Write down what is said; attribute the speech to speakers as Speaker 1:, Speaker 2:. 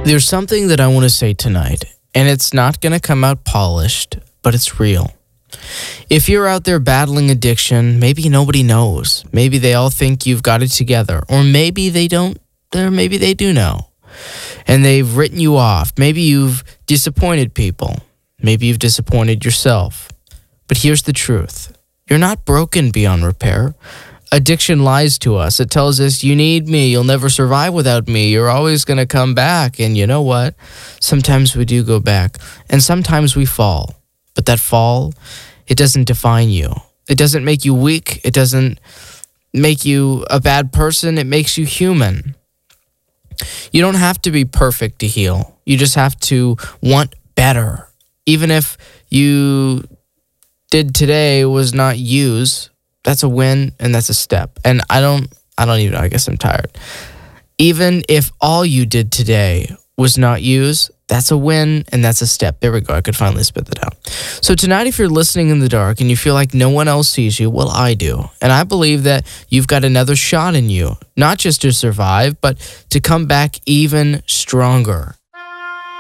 Speaker 1: There's something that I want to say tonight, and it's not going to come out polished, but it's real. If you're out there battling addiction, maybe nobody knows. Maybe they all think you've got it together, or maybe they don't, or maybe they do know. And they've written you off. Maybe you've disappointed people. Maybe you've disappointed yourself. But here's the truth. You're not broken beyond repair. Addiction lies to us. It tells us, you need me. You'll never survive without me. You're always going to come back. And you know what? Sometimes we do go back. And sometimes we fall. But that fall, it doesn't define you. It doesn't make you weak. It doesn't make you a bad person. It makes you human. You don't have to be perfect to heal. You just have to want better. Even if you did today was not use, that's a win and that's a step. And I don't even know, I guess I'm tired. Even if all you did today was not use, that's a win and that's a step. There we go. I could finally spit that out. So tonight, if you're listening in the dark and you feel like no one else sees you, well, I do. And I believe that you've got another shot in you, not just to survive, but to come back even stronger.